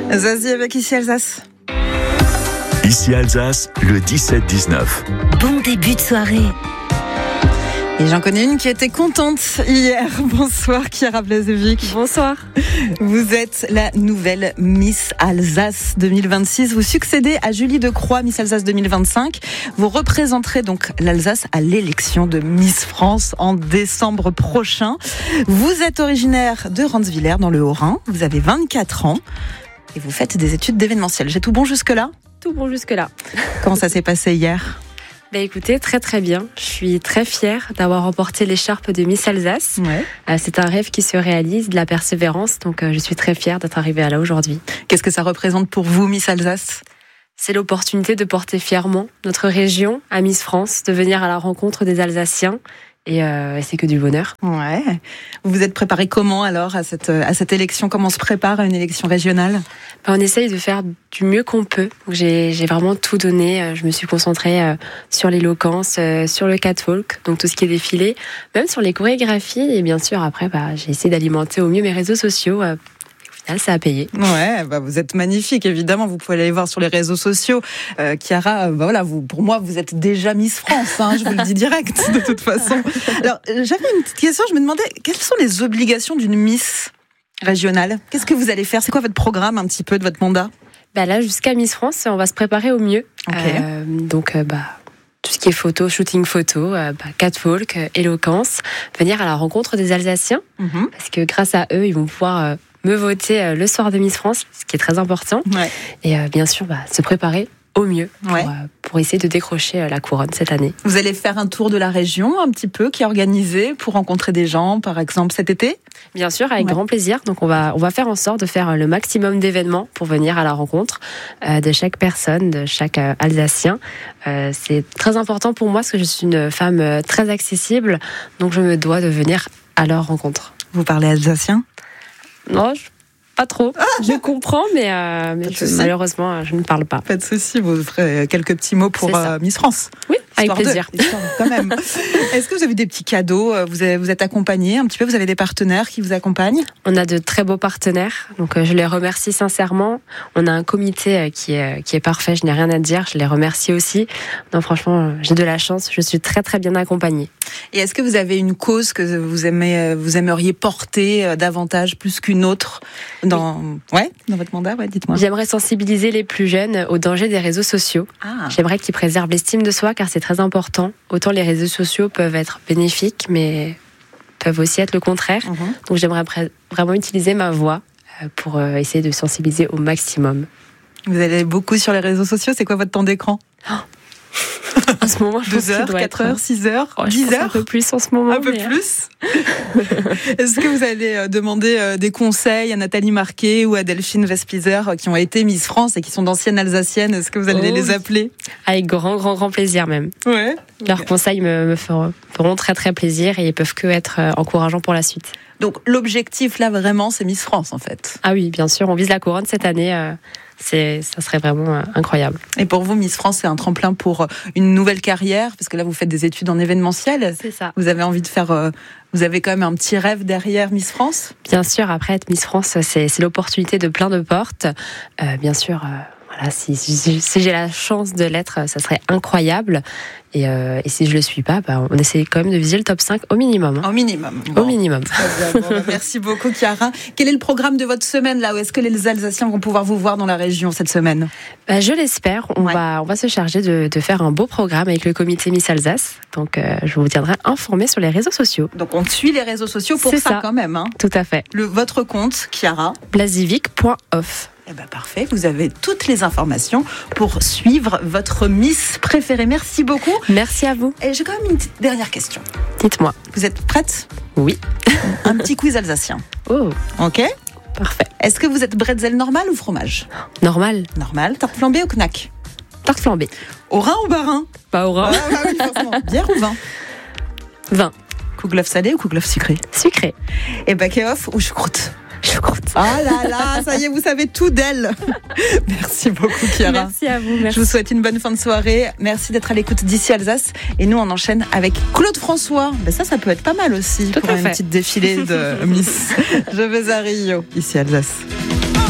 Zazie avec Ici Alsace. Ici Alsace, le 17-19. Bon début de soirée. Et j'en connais une qui était contente hier. Bonsoir Chiara Blazevic. Bonsoir. Vous êtes la nouvelle Miss Alsace 2026. Vous succédez à Julie Decroix, Miss Alsace 2025. Vous représenterez donc l'Alsace à l'élection de Miss France en décembre prochain. Vous êtes originaire de Ranswiller dans le Haut-Rhin. Vous avez 24 ans et vous faites des études d'événementiel. J'ai tout bon jusque-là ? Tout bon jusque-là. Comment ça s'est passé hier ? Écoutez, très très bien. Je suis très fière d'avoir remporté l'écharpe de Miss Alsace. Ouais. C'est un rêve qui se réalise, de la persévérance, donc je suis très fière d'être arrivée à là aujourd'hui. Qu'est-ce que ça représente pour vous, Miss Alsace ? C'est l'opportunité de porter fièrement notre région à Miss France, de venir à la rencontre des Alsaciens. Et c'est que du bonheur. Ouais. Vous vous êtes préparé comment alors à cette élection ? Comment on se prépare à une élection régionale ? On essaye de faire du mieux qu'on peut. Donc j'ai vraiment tout donné. Je me suis concentrée sur l'éloquence, sur le catwalk, donc tout ce qui est défilé, même sur les chorégraphies. Et bien sûr, après, j'ai essayé d'alimenter au mieux mes réseaux sociaux. Au final, ça a payé. Ouais, vous êtes magnifique, évidemment. Vous pouvez aller voir sur les réseaux sociaux. Chiara, pour moi, vous êtes déjà Miss France. Je vous le dis direct, de toute façon. Alors, j'avais une petite question. Je me demandais, quelles sont les obligations d'une Miss régionale ? Qu'est-ce que vous allez faire ? C'est quoi votre programme, un petit peu, de votre mandat ? Là, jusqu'à Miss France, on va se préparer au mieux. Okay. Tout ce qui est photo, shooting photo, catwalk, éloquence, venir à la rencontre des Alsaciens. Parce que grâce à eux, ils vont pouvoir me voter le soir de Miss France, ce qui est très important. Ouais. Et bien sûr, se préparer au mieux pour essayer de décrocher la couronne cette année. Vous allez faire un tour de la région, un petit peu, qui est organisé pour rencontrer des gens, par exemple, cet été ? Bien sûr, avec grand plaisir. Donc on va faire en sorte de faire le maximum d'événements pour venir à la rencontre de chaque personne, de chaque Alsacien. C'est très important pour moi parce que je suis une femme très accessible, donc je me dois de venir à leur rencontre. Vous parlez alsacien ? Non, pas trop. Je comprends, mais malheureusement, je ne parle pas. Pas de souci, vous ferez quelques petits mots pour Miss France. Oui, avec plaisir. Quand même. Est-ce que vous avez des petits cadeaux ? Vous êtes accompagné un petit peu ? Vous avez des partenaires qui vous accompagnent ? On a de très beaux partenaires, donc je les remercie sincèrement. On a un comité qui est parfait, je n'ai rien à dire, je les remercie aussi. Non, franchement, j'ai de la chance, je suis très très bien accompagnée. Et est-ce que vous avez une cause que vous aimeriez porter davantage, plus qu'une autre dans votre mandat ? Dites-moi. J'aimerais sensibiliser les plus jeunes aux dangers des réseaux sociaux. J'aimerais qu'ils préservent l'estime de soi, car c'est très important. Autant les réseaux sociaux peuvent être bénéfiques, mais peuvent aussi être le contraire. Donc j'aimerais vraiment utiliser ma voix pour essayer de sensibiliser au maximum. Vous allez beaucoup sur les réseaux sociaux, c'est quoi votre temps d'écran ? En ce moment, 2 heures, 4 heures, 6 heures, 10 heures ? Un peu plus en ce moment. Un peu plus. Est-ce que vous allez demander des conseils à Nathalie Marquet ou à Delphine Vespizer qui ont été Miss France et qui sont d'anciennes Alsaciennes ? Est-ce que vous allez les appeler ? Avec grand plaisir même. Ouais. Leurs conseils me feront très très plaisir et ils peuvent que être encourageants pour la suite. Donc l'objectif là vraiment c'est Miss France en fait. Ah oui, bien sûr, on vise la couronne cette année. Ça serait vraiment incroyable. Et pour vous, Miss France, c'est un tremplin pour une nouvelle carrière, parce que là, vous faites des études en événementiel. C'est ça. Vous avez envie de faire... vous avez quand même un petit rêve derrière Miss France ? Bien sûr, après être Miss France, c'est l'opportunité de plein de portes. Bien sûr, si j'ai la chance de l'être, ça serait incroyable. Et si je le suis pas, on essaie quand même de viser le top 5 au minimum. Au minimum. Au minimum. Merci beaucoup, Chiara. Quel est le programme de votre semaine là ? Où est-ce que les Alsaciens vont pouvoir vous voir dans la région cette semaine ? Je l'espère. On va se charger de faire un beau programme avec le comité Miss Alsace. Donc, je vous tiendrai informé sur les réseaux sociaux. Donc, on suit les réseaux sociaux pour ça quand même. Tout à fait. Votre compte, Chiara ? Blazevic.off. Parfait, vous avez toutes les informations pour suivre votre Miss préférée. Merci beaucoup. Merci à vous. Et j'ai quand même une petite dernière question. Dites-moi. Vous êtes prête ? Oui. Un petit quiz alsacien. Oh. Ok ? Parfait. Est-ce que vous êtes bretzel normal ou fromage ? Normal. Normal. Tarte flambée ou knack ? Tarte flambée. Au Rhin ou Bas-Rhin ? Pas au Rhin. Oui, forcément. Bière ou vin ? Vin. Kouglof salé ou kouglof sucré ? Sucré. Et bakeoff ou choucroute ? Choucroute. Ah là là, ça y est, vous savez tout d'elle. Merci beaucoup, Chiara. Merci à vous. Merci. Je vous souhaite une bonne fin de soirée. Merci d'être à l'écoute d'Ici Alsace. Et nous, on enchaîne avec Claude François. Ça peut être pas mal aussi pour une petite défilée de Miss. Je vais à Rio, Ici Alsace.